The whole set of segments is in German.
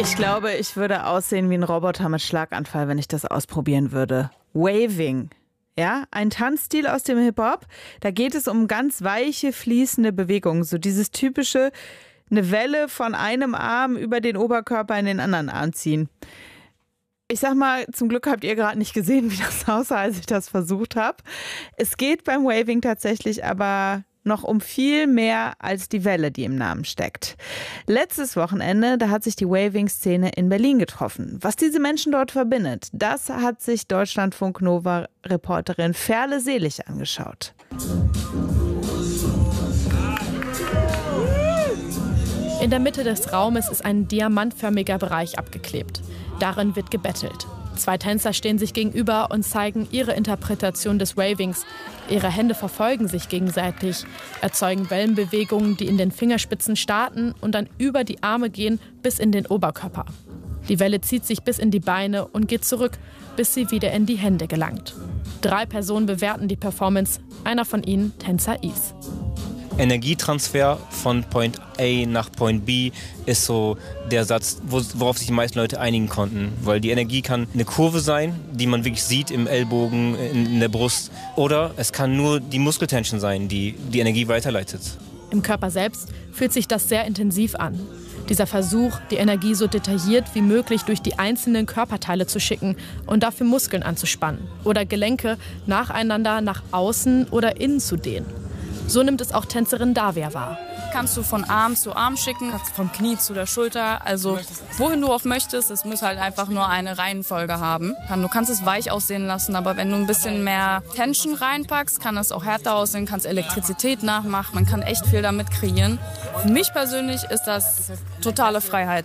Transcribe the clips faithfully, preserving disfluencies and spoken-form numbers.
Ich glaube, ich würde aussehen wie ein Roboter mit Schlaganfall, wenn ich das ausprobieren würde. Waving. Ja, ein Tanzstil aus dem Hip-Hop. Da geht es um ganz weiche, fließende Bewegungen. So dieses typische, eine Welle von einem Arm über den Oberkörper in den anderen Arm ziehen. Ich sag mal, zum Glück habt ihr gerade nicht gesehen, wie das aussah, als ich das versucht habe. Es geht beim Waving tatsächlich aber noch um viel mehr als die Welle, die im Namen steckt. Letztes Wochenende, da hat sich die Waving-Szene in Berlin getroffen. Was diese Menschen dort verbindet, das hat sich Deutschlandfunk Nova-Reporterin Ferle Selig angeschaut. In der Mitte des Raumes ist ein diamantförmiger Bereich abgeklebt. Darin wird gebettelt. Zwei Tänzer stehen sich gegenüber und zeigen ihre Interpretation des Wavings. Ihre Hände verfolgen sich gegenseitig, erzeugen Wellenbewegungen, die in den Fingerspitzen starten und dann über die Arme gehen bis in den Oberkörper. Die Welle zieht sich bis in die Beine und geht zurück, bis sie wieder in die Hände gelangt. Drei Personen bewerten die Performance, einer von ihnen Tänzer Is. Energietransfer von Point A nach Point B ist so der Satz, worauf sich die meisten Leute einigen konnten. Weil die Energie kann eine Kurve sein, die man wirklich sieht im Ellbogen, in, in der Brust. Oder es kann nur die Muskeltension sein, die die Energie weiterleitet. Im Körper selbst fühlt sich das sehr intensiv an. Dieser Versuch, die Energie so detailliert wie möglich durch die einzelnen Körperteile zu schicken und dafür Muskeln anzuspannen. Oder Gelenke nacheinander nach außen oder innen zu dehnen. So nimmt es auch Tänzerin Davia wahr. Kannst du von Arm zu Arm schicken, kannst vom Knie zu der Schulter, also wohin du auch möchtest. Es muss halt einfach nur eine Reihenfolge haben. Du kannst es weich aussehen lassen, aber wenn du ein bisschen mehr Tension reinpackst, kann es auch härter aussehen, kannst Elektrizität nachmachen, man kann echt viel damit kreieren. Für mich persönlich ist das totale Freiheit.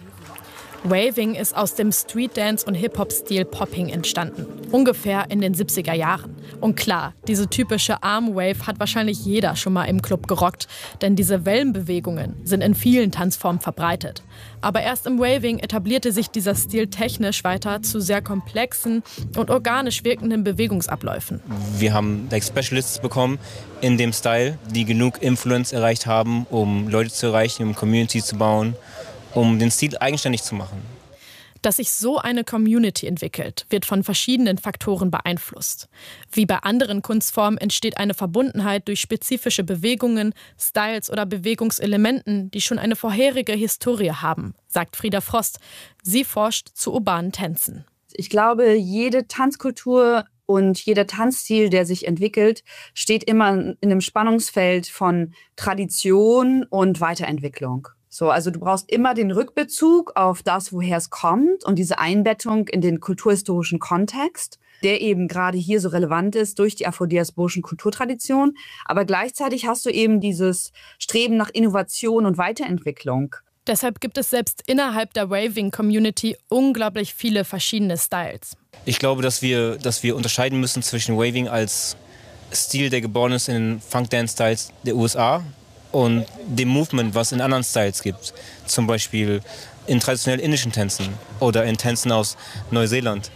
Waving ist aus dem Streetdance- und Hip-Hop-Stil Popping entstanden. Ungefähr in den siebziger Jahren. Und klar, diese typische Armwave hat wahrscheinlich jeder schon mal im Club gerockt. Denn diese Wellenbewegungen sind in vielen Tanzformen verbreitet. Aber erst im Waving etablierte sich dieser Stil technisch weiter zu sehr komplexen und organisch wirkenden Bewegungsabläufen. Wir haben like Specialists bekommen in dem Style, die genug Influence erreicht haben, um Leute zu erreichen, um Community zu bauen, um den Stil eigenständig zu machen. Dass sich so eine Community entwickelt, wird von verschiedenen Faktoren beeinflusst. Wie bei anderen Kunstformen entsteht eine Verbundenheit durch spezifische Bewegungen, Styles oder Bewegungselementen, die schon eine vorherige Historie haben, sagt Frieda Frost. Sie forscht zu urbanen Tänzen. Ich glaube, jede Tanzkultur und jeder Tanzstil, der sich entwickelt, steht immer in einem Spannungsfeld von Tradition und Weiterentwicklung. So, also du brauchst immer den Rückbezug auf das, woher es kommt und diese Einbettung in den kulturhistorischen Kontext, der eben gerade hier so relevant ist durch die afrodiasporischen Kulturtradition. Aber gleichzeitig hast du eben dieses Streben nach Innovation und Weiterentwicklung. Deshalb gibt es selbst innerhalb der Waving-Community unglaublich viele verschiedene Styles. Ich glaube, dass wir, dass wir unterscheiden müssen zwischen Waving als Stil, der geboren ist in den Funk-Dance-Styles der U S A, und dem Movement, was in anderen Styles gibt. Zum Beispiel in traditionell indischen Tänzen oder in Tänzen aus Neuseeland.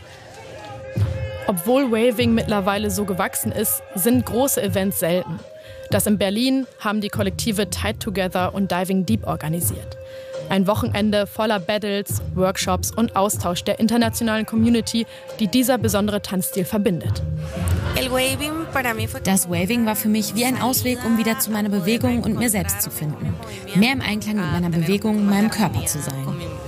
Obwohl Waving mittlerweile so gewachsen ist, sind große Events selten. Das in Berlin haben die Kollektive Tied Together und Diving Deep organisiert. Ein Wochenende voller Battles, Workshops und Austausch der internationalen Community, die dieser besondere Tanzstil verbindet. Das Waving war für mich wie ein Ausweg, um wieder zu meiner Bewegung und mir selbst zu finden. Mehr im Einklang mit meiner Bewegung, meinem Körper zu sein.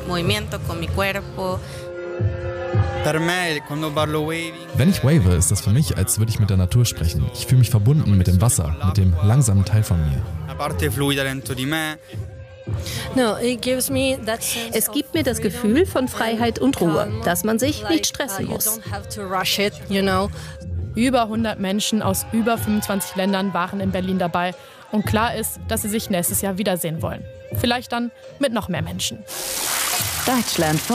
Wenn ich wave, ist das für mich, als würde ich mit der Natur sprechen. Ich fühle mich verbunden mit dem Wasser, mit dem langsamen Teil von mir. Es gibt mir das Gefühl von Freiheit und Ruhe, dass man sich nicht stressen muss. Über hundert Menschen aus über fünfundzwanzig Ländern waren in Berlin dabei. Und klar ist, dass sie sich nächstes Jahr wiedersehen wollen. Vielleicht dann mit noch mehr Menschen. Deutschlandfunk